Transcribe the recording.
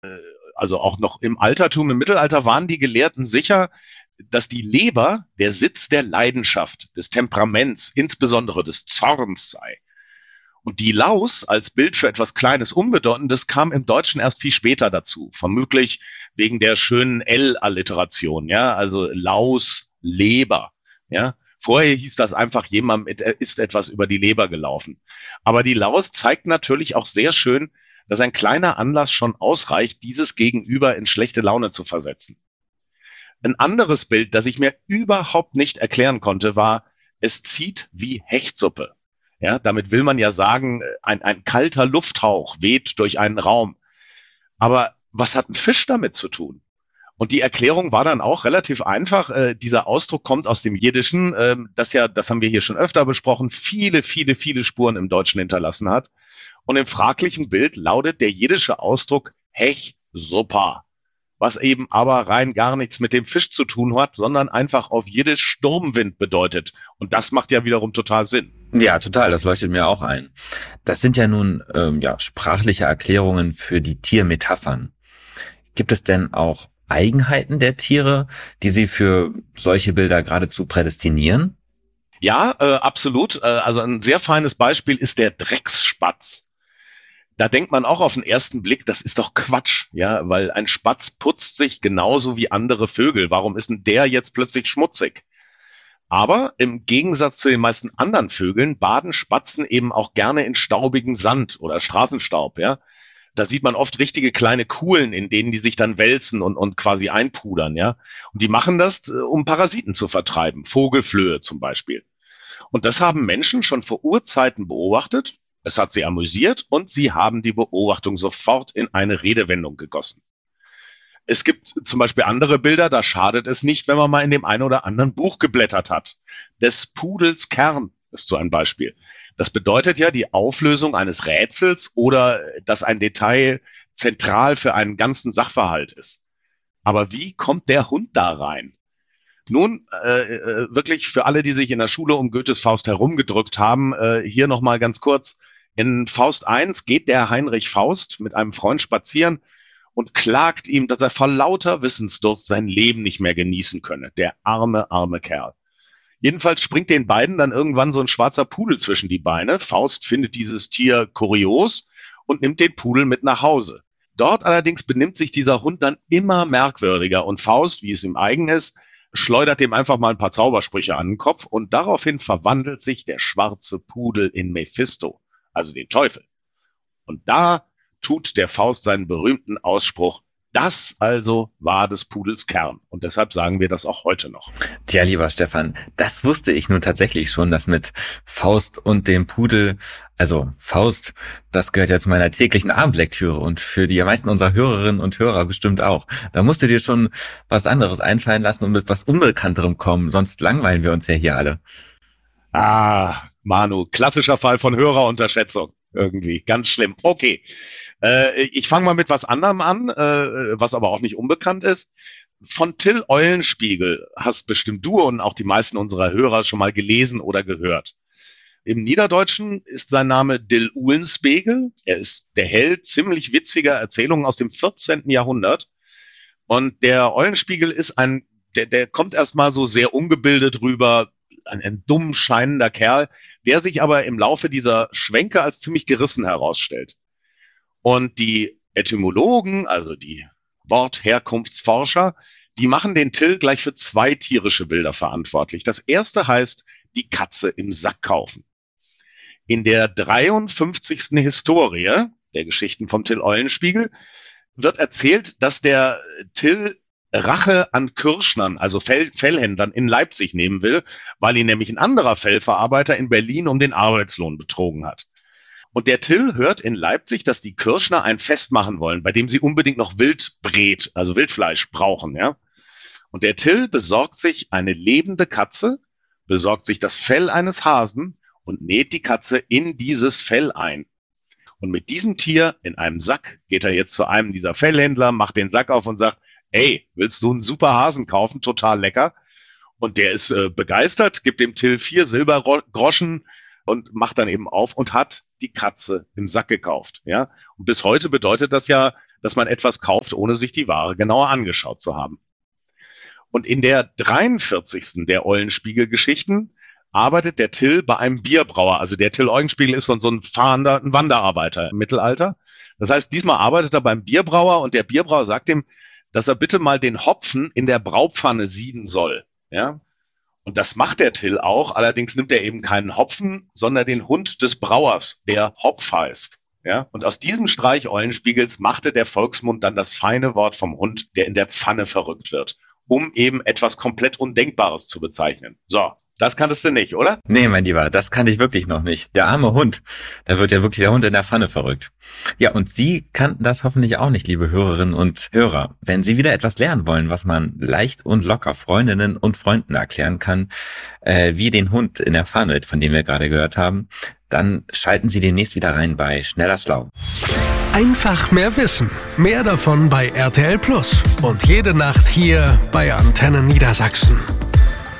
also auch noch im Altertum, im Mittelalter waren die Gelehrten sicher, dass die Leber der Sitz der Leidenschaft, des Temperaments, insbesondere des Zorns sei. Und die Laus als Bild für etwas Kleines, Unbedeutendes kam im Deutschen erst viel später dazu. Vermutlich wegen der schönen L-Alliteration, ja, also Laus, Leber, ja. Vorher hieß das einfach, jemand ist etwas über die Leber gelaufen. Aber die Laus zeigt natürlich auch sehr schön, dass ein kleiner Anlass schon ausreicht, dieses Gegenüber in schlechte Laune zu versetzen. Ein anderes Bild, das ich mir überhaupt nicht erklären konnte, war, es zieht wie Hechtsuppe. Ja, damit will man ja sagen, ein kalter Lufthauch weht durch einen Raum. Aber was hat ein Fisch damit zu tun? Und die Erklärung war dann auch relativ einfach. Dieser Ausdruck kommt aus dem Jiddischen, das haben wir hier schon öfter besprochen, viele Spuren im Deutschen hinterlassen hat. Und im fraglichen Bild lautet der jiddische Ausdruck Hech super, was eben aber rein gar nichts mit dem Fisch zu tun hat, sondern einfach auf Jiddisch Sturmwind bedeutet. Und das macht ja wiederum total Sinn. Ja, total, das leuchtet mir auch ein. Das sind ja nun sprachliche Erklärungen für die Tiermetaphern. Gibt es denn auch Eigenheiten der Tiere, die sie für solche Bilder geradezu prädestinieren? Ja, absolut. Also ein sehr feines Beispiel ist der Drecksspatz. Da denkt man auch auf den ersten Blick, das ist doch Quatsch, ja, weil ein Spatz putzt sich genauso wie andere Vögel. Warum ist denn der jetzt plötzlich schmutzig? Aber im Gegensatz zu den meisten anderen Vögeln baden Spatzen eben auch gerne in staubigem Sand oder Straßenstaub, ja. Da sieht man oft richtige kleine Kuhlen, in denen die sich dann wälzen und quasi einpudern, ja. Und die machen das, um Parasiten zu vertreiben, Vogelflöhe zum Beispiel. Und das haben Menschen schon vor Urzeiten beobachtet. Es hat sie amüsiert und sie haben die Beobachtung sofort in eine Redewendung gegossen. Es gibt zum Beispiel andere Bilder, da schadet es nicht, wenn man mal in dem einen oder anderen Buch geblättert hat. Des Pudels Kern ist so ein Beispiel. Das bedeutet ja die Auflösung eines Rätsels oder dass ein Detail zentral für einen ganzen Sachverhalt ist. Aber wie kommt der Hund da rein? Nun, wirklich für alle, die sich in der Schule um Goethes Faust herumgedrückt haben, hier nochmal ganz kurz. In Faust 1 geht der Heinrich Faust mit einem Freund spazieren und klagt ihm, dass er vor lauter Wissensdurst sein Leben nicht mehr genießen könne. Der arme Kerl. Jedenfalls springt den beiden dann irgendwann so ein schwarzer Pudel zwischen die Beine. Faust findet dieses Tier kurios und nimmt den Pudel mit nach Hause. Dort allerdings benimmt sich dieser Hund dann immer merkwürdiger und Faust, wie es ihm eigen ist, schleudert dem einfach mal ein paar Zaubersprüche an den Kopf und daraufhin verwandelt sich der schwarze Pudel in Mephisto, also den Teufel. Und da tut der Faust seinen berühmten Ausspruch, das also war des Pudels Kern. Und deshalb sagen wir das auch heute noch. Tja, lieber Stefan, das wusste ich nun tatsächlich schon, dass mit Faust und dem Pudel, also Faust, das gehört ja zu meiner täglichen Abendlektüre und für die meisten unserer Hörerinnen und Hörer bestimmt auch. Da musst du dir schon was anderes einfallen lassen und mit was Unbekannterem kommen, sonst langweilen wir uns ja hier alle. Ah, Manu, klassischer Fall von Hörerunterschätzung. Irgendwie, ganz schlimm. Okay, ich fange mal mit was anderem an, was aber auch nicht unbekannt ist. Von Till Eulenspiegel hast bestimmt du und auch die meisten unserer Hörer schon mal gelesen oder gehört. Im Niederdeutschen ist sein Name Dill Ulenspegel. Er ist der Held ziemlich witziger Erzählungen aus dem 14. Jahrhundert. Und der Eulenspiegel ist der kommt erstmal so sehr ungebildet rüber, ein dumm scheinender Kerl, der sich aber im Laufe dieser Schwenke als ziemlich gerissen herausstellt. Und die Etymologen, also die Wortherkunftsforscher, die machen den Till gleich für 2 tierische Bilder verantwortlich. Das erste heißt, die Katze im Sack kaufen. In der 53. Historie der Geschichten vom Till Eulenspiegel wird erzählt, dass der Till Rache an Kürschnern, also Fellhändlern in Leipzig nehmen will, weil ihn nämlich ein anderer Fellverarbeiter in Berlin um den Arbeitslohn betrogen hat. Und der Till hört in Leipzig, dass die Kürschner ein Fest machen wollen, bei dem sie unbedingt noch Wildbret, also Wildfleisch brauchen, ja. Und der Till besorgt sich eine lebende Katze, besorgt sich das Fell eines Hasen und näht die Katze in dieses Fell ein. Und mit diesem Tier in einem Sack geht er jetzt zu einem dieser Fellhändler, macht den Sack auf und sagt, ey, willst du einen super Hasen kaufen? Total lecker. Und der ist begeistert, gibt dem Till 4 Silbergroschen und macht dann eben auf und hat die Katze im Sack gekauft. Ja? Und bis heute bedeutet das ja, dass man etwas kauft, ohne sich die Ware genauer angeschaut zu haben. Und in der 43. der Eulenspiegel-Geschichten arbeitet der Till bei einem Bierbrauer. Also der Till Eulenspiegel ist so ein ein Wanderarbeiter im Mittelalter. Das heißt, diesmal arbeitet er beim Bierbrauer und der Bierbrauer sagt ihm, dass er bitte mal den Hopfen in der Braupfanne sieden soll. Ja? Und das macht der Till auch. Allerdings nimmt er eben keinen Hopfen, sondern den Hund des Brauers, der Hopf heißt. Ja? Und aus diesem Streich Eulenspiegels machte der Volksmund dann das feine Wort vom Hund, der in der Pfanne verrückt wird, um eben etwas komplett Undenkbares zu bezeichnen. So, das kanntest du nicht, oder? Nee, mein Lieber, das kannte ich wirklich noch nicht. Der arme Hund, da wird ja wirklich der Hund in der Pfanne verrückt. Ja, und Sie kannten das hoffentlich auch nicht, liebe Hörerinnen und Hörer. Wenn Sie wieder etwas lernen wollen, was man leicht und locker Freundinnen und Freunden erklären kann, wie den Hund in der Pfanne, von dem wir gerade gehört haben, dann schalten Sie demnächst wieder rein bei Schneller Schlau. Einfach mehr Wissen. Mehr davon bei RTL Plus. Und jede Nacht hier bei Antenne Niedersachsen.